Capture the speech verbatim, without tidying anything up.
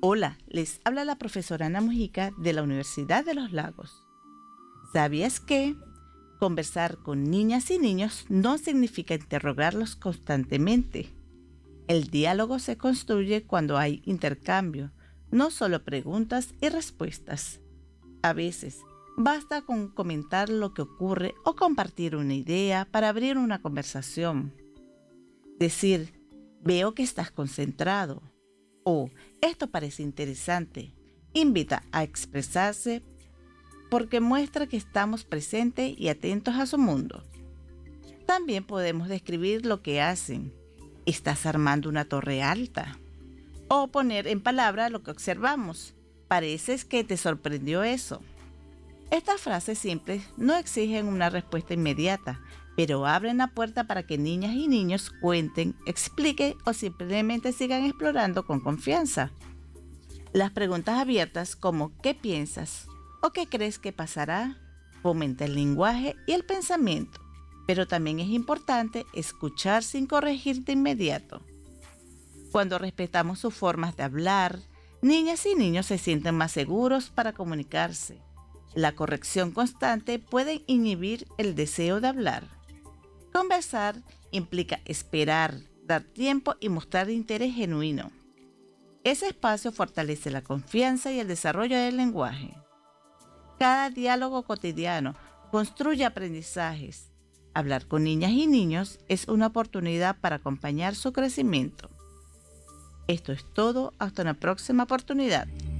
Hola, les habla la profesora Ana Mujica de la Universidad de los Lagos. ¿Sabías que conversar con niñas y niños no significa interrogarlos constantemente? El diálogo se construye cuando hay intercambio, no solo preguntas y respuestas. A veces, basta con comentar lo que ocurre o compartir una idea para abrir una conversación. Decir, veo que estás concentrado, o esto parece interesante, invita a expresarse porque muestra que estamos presentes y atentos a su mundo. También podemos describir lo que hacen. Estás armando una torre alta. O poner en palabras lo que observamos. Pareces que te sorprendió eso. Estas frases simples no exigen una respuesta inmediata, pero abren la puerta para que niñas y niños cuenten, expliquen o simplemente sigan explorando con confianza. Las preguntas abiertas como ¿qué piensas? ¿O qué crees que pasará? Fomenta el lenguaje y el pensamiento, pero también es importante escuchar sin corregir de inmediato. Cuando respetamos sus formas de hablar, niñas y niños se sienten más seguros para comunicarse. La corrección constante puede inhibir el deseo de hablar. Conversar implica esperar, dar tiempo y mostrar interés genuino. Ese espacio fortalece la confianza y el desarrollo del lenguaje. Cada diálogo cotidiano construye aprendizajes. Hablar con niñas y niños es una oportunidad para acompañar su crecimiento. Esto es todo, hasta una próxima oportunidad.